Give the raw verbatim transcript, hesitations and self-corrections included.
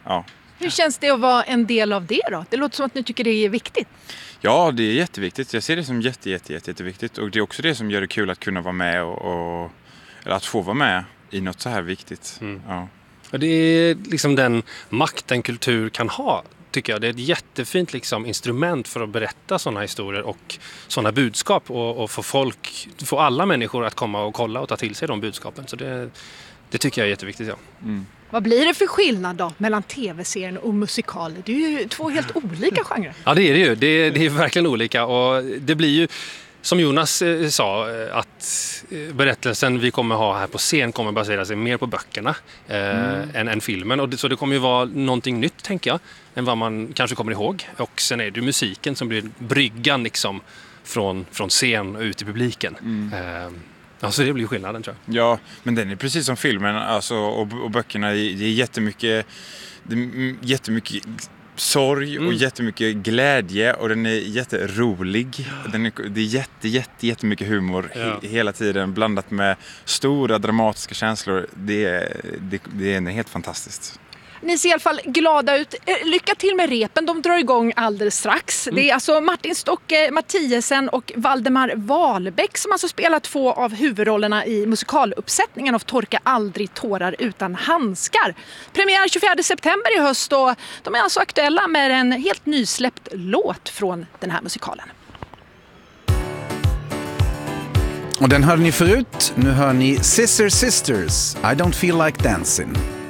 ja. Hur känns det att vara en del av det då? Det låter som att ni tycker det är viktigt. Ja, det är jätteviktigt. Jag ser det som jätte, jätte, jätte, jätteviktigt. Och det är också det som gör det kul att kunna vara med och, och eller att få vara med i något så här viktigt. Mm. Ja. Och det är liksom den makten kultur kan ha, tycker jag. Det är ett jättefint liksom, instrument för att berätta sådana historier och sådana budskap och, och få folk, få alla människor att komma och kolla och ta till sig de budskapen. Så det, det tycker jag är jätteviktigt, ja. Mm. Vad blir det för skillnad då mellan tv-serien och musikal? Det är ju två helt olika genrer. Ja, det är det ju. Det, det är verkligen olika och det blir ju, som Jonas eh, sa, eh, att eh, berättelsen vi kommer ha här på scen kommer basera sig mer på böckerna eh, mm. än, än filmen. Och det, så det kommer ju vara någonting nytt, tänker jag, än vad man kanske kommer ihåg. Och sen är det ju musiken som blir bryggan liksom, från, från scen och ut i publiken. Mm. Eh, alltså det blir skillnaden, tror jag. Ja, men den är precis som filmen alltså, och, och böckerna. Det är jättemycket, det är jättemycket sorg och mm. jättemycket glädje och den är jätterolig. Den är, det är jätte, jätte, jättemycket humor ja. he, hela tiden blandat med stora dramatiska känslor. Det är, det, det är helt fantastiskt. Ni ser i alla fall glada ut. Lycka till med repen, de drar igång alldeles strax. Mm. Det är alltså Martin Stocke Mathiesen och Valdemar Wahlbeck som alltså spelar två av huvudrollerna i musikaluppsättningen av Torka aldrig tårar utan handskar. Premiär tjugofjärde september i höst och de är alltså aktuella med en helt nysläppt låt från den här musikalen. Och den hörde ni förut, nu hör ni Scissor Sisters, I don't feel like dancing.